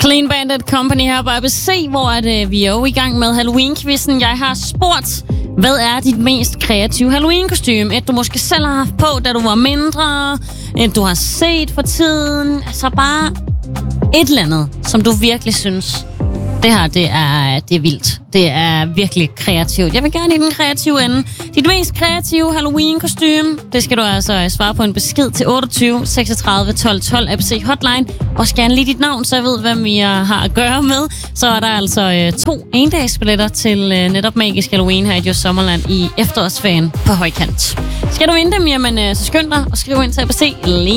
Clean Bandit Company her på ABC, hvor vi er jo i gang med Halloween-quizzen. Jeg har spurgt, hvad er dit mest kreative Halloween-kostume? Et, du måske selv har haft på, da du var mindre. Et, du har set for tiden. Altså bare et eller andet, som du virkelig synes, det her, det er vildt. Det er virkelig kreativt. Jeg vil gerne i den kreative ende. Dit mest kreative Halloween-kostume, det skal du altså svare på en besked til 28 36 12 12 ABC Hotline. Også gerne lige dit navn, så jeg ved, hvem vi har at gøre med. Så er der altså 2 endagsbilletter til netop Magisk Halloween her i Djurs Sommerland i efterårsferien på højkant. Skal du vinde dem, jamen så skynd dig og skriv ind til ABC lige